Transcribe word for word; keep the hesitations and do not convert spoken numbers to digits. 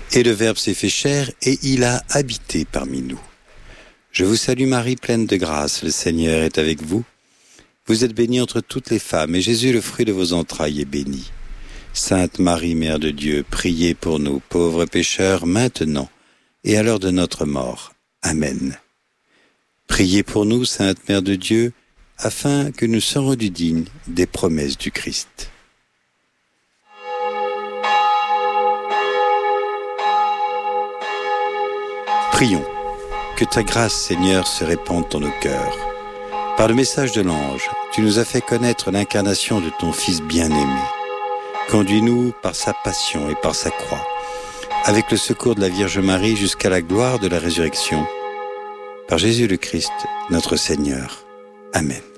Et le Verbe s'est fait chair et il a habité parmi nous. Je vous salue Marie, pleine de grâce, le Seigneur est avec vous. Vous êtes bénie entre toutes les femmes, et Jésus, le fruit de vos entrailles, est béni. Sainte Marie, Mère de Dieu, priez pour nous, pauvres pécheurs, maintenant et à l'heure de notre mort. Amen. Priez pour nous, Sainte Mère de Dieu, afin que nous soyons rendus dignes des promesses du Christ. Prions. Que ta grâce, Seigneur, se répande dans nos cœurs. Par le message de l'ange, tu nous as fait connaître l'incarnation de ton Fils bien-aimé. Conduis-nous par sa passion et par sa croix, avec le secours de la Vierge Marie jusqu'à la gloire de la résurrection. Par Jésus le Christ, notre Seigneur. Amen.